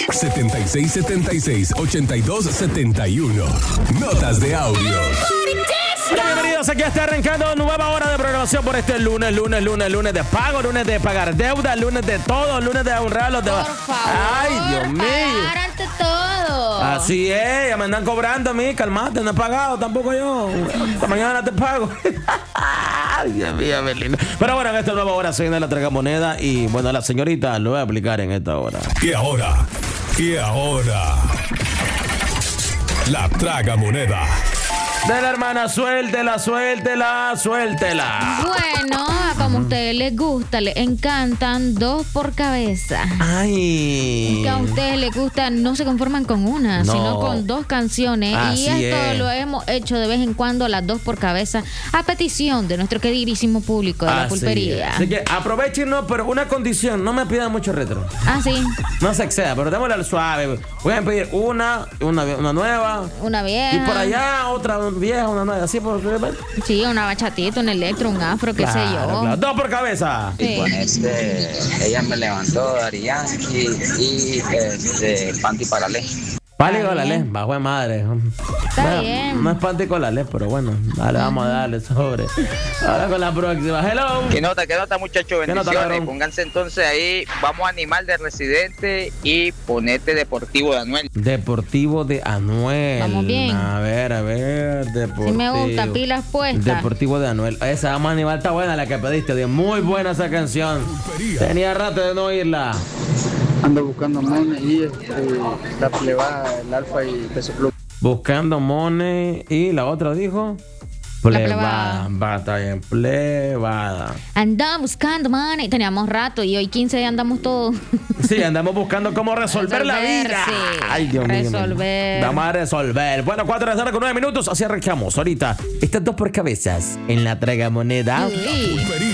7676-8271. Notas de audio. Bienvenidos, aquí está arrancando nueva hora de programación por este lunes de pago, lunes de pagar deuda, lunes de todo, lunes de honrar los demás. Por favor, ay, Dios mío. pagar ante todo. Así es, ya me andan cobrando a mí, calmate, no he pagado tampoco yo. Esta mañana te pago. Ay, Dios mío, Belinda. Pero bueno, en esta nueva hora se viene la tragamoneda y bueno, la señorita lo voy a aplicar en esta hora. Y ahora, la tragamoneda. De la hermana, suéltela. Bueno, como a ustedes les gusta, les encantan 2 por cabeza. Ay. Que a ustedes les gusta, no se conforman con una, No. sino con 2 canciones. Así y esto es. lo hemos hecho de vez en cuando, las 2 por cabeza, a petición de nuestro queridísimo público de la Así pulpería. es. Así que aprovechen, pero una condición, no me pidan mucho retro. Ah, sí. No se exceda, pero démosle al suave. Voy a pedir una nueva. Una vieja. Y por allá otra vieja, una nueva. Así por. Sí, una bachatita, un electro, un afro, qué sé yo. Claro. 2 por cabeza. Sí. Y con ella me levantó Daddy Yankee y Panty Paralé. Vale, Está ólale, bien. bajo de madre. Está bien. No es panty con la ley, pero bueno, dale, vamos a darle sobre. Ahora con la próxima. Hello. ¿Qué nota, muchachos? ¿Qué nota, Bendiciones. cabrón? Pónganse entonces ahí, vamos a Animal de Residente y ponete Deportivo de Anuel. Deportivo de Anuel. Vamos bien. A ver, Deportivo. Sí me gusta, pilas puestas. Deportivo de Anuel. Esa vamos a animar, está buena la que pediste, Dios. Muy buena esa canción. Tenía rato de no oírla. Ando buscando money y la plebada, el alfa y peso pluma. Buscando Money y la otra dijo. plebada. Va, está bien, plebada. Andamos buscando money. Teníamos rato y hoy 15 andamos todos. Sí, andamos buscando cómo resolver la vida. Resolver, sí. Ay, Dios mío. Resolver. Vamos a resolver. Bueno, 4 de la tarde con 9 minutos. Así arrancamos ahorita. Estas 2 por cabezas en la tragamoneda. Sí. Pulpería.